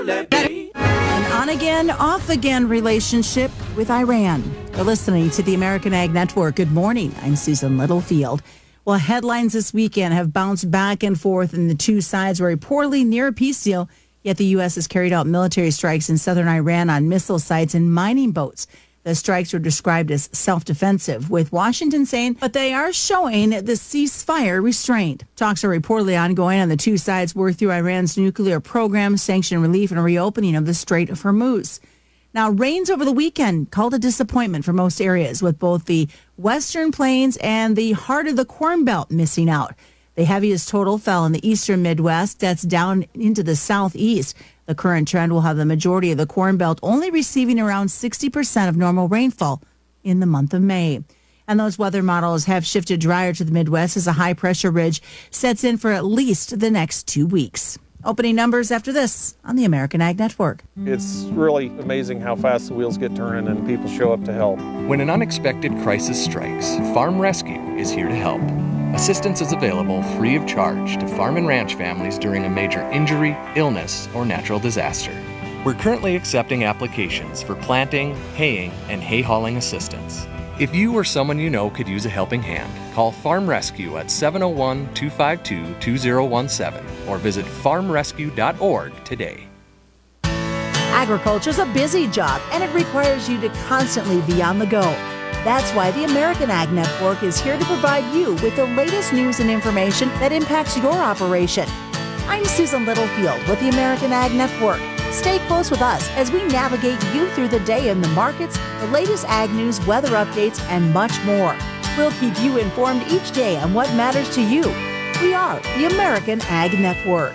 An on-again, off-again relationship with Iran. You're listening to the American Ag Network. Good morning. I'm Susan Littlefield. Well, headlines this weekend have bounced back and forth, and the two sides were reportedly near a peace deal, yet the U.S. has carried out military strikes in southern Iran on missile sites and mining boats. The strikes were described as self-defensive, with Washington saying, but they are showing the ceasefire restraint. Talks are reportedly ongoing on the two sides work through Iran's nuclear program, sanction relief, and reopening of the Strait of Hormuz. Now, rains over the weekend called a disappointment for most areas, with both the Western Plains and the heart of the Corn Belt missing out. The heaviest total fell in the eastern Midwest. That's down into the southeast. The current trend will have the majority of the Corn Belt only receiving around 60% of normal rainfall in the month of May. And those weather models have shifted drier to the Midwest as a high-pressure ridge sets in for at least the next 2 weeks. Opening numbers after this on the American Ag Network. It's really amazing how fast the wheels get turning and people show up to help. When an unexpected crisis strikes, Farm Rescue is here to help. Assistance is available free of charge to farm and ranch families during a major injury, illness, or natural disaster. We're currently accepting applications for planting, haying, and hay hauling assistance. If you or someone you know could use a helping hand, call Farm Rescue at 701-252-2017 or visit farmrescue.org today. Agriculture is a busy job, and it requires you to constantly be on the go. That's why the American Ag Network is here to provide you with the latest news and information that impacts your operation. I'm Susan Littlefield with the American Ag Network. Stay close with us as we navigate you through the day in the markets, the latest ag news, weather updates, and much more. We'll keep you informed each day on what matters to you. We are the American Ag Network.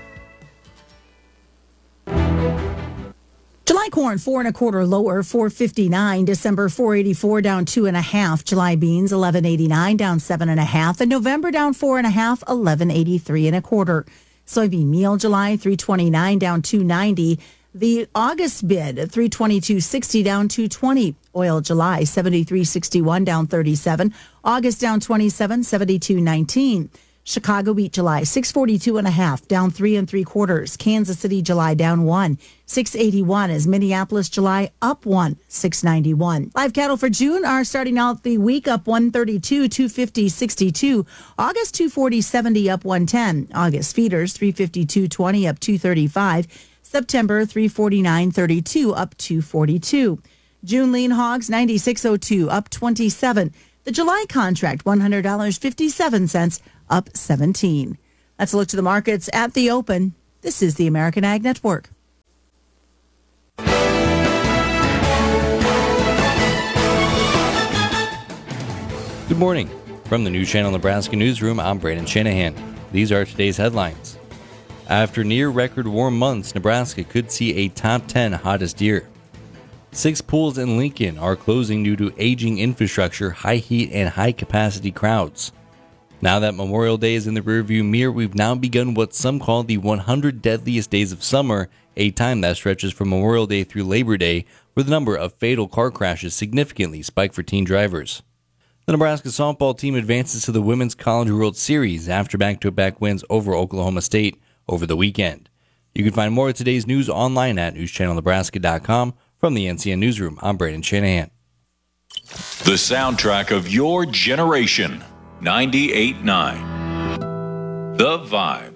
July corn 4 1/4 lower, 4.59. December 4.84 down 2.5. July beans 11.89 down 7.5. And November down 4.5, 11.83 1/4. Soybean meal July 3.29 down 2.90. The August bid 3.22.60 down 2.20. Oil July 73.61 down 37. August down 27, 72.19. Chicago wheat July 642.5 down 3 3/4. Kansas City July down 1, 681 as Minneapolis July up 1, 691. Live cattle for June are starting out the week up 132, 250, 62. August 240, 70 up 110. August feeders 352, 20 up 235. September 349, 32 up 242. June lean hogs 96.02 up 27. The July contract $100, 57 cents up 17. Let's look to the markets at the open. This is the American Ag Network. Good morning. From the News Channel Nebraska Newsroom, I'm Brandon Shanahan. These are today's headlines. After near record warm months, Nebraska could see a top 10 hottest year. 6 pools in Lincoln are closing due to aging infrastructure, high heat, and high capacity crowds. Now that Memorial Day is in the rearview mirror, we've now begun what some call the 100 deadliest days of summer, a time that stretches from Memorial Day through Labor Day, where the number of fatal car crashes significantly spike for teen drivers. The Nebraska softball team advances to the Women's College World Series after back-to-back wins over Oklahoma State over the weekend. You can find more of today's news online at newschannelnebraska.com. From the NCN Newsroom, I'm Brandon Shanahan. The soundtrack of your generation. 98.9. The Vibe.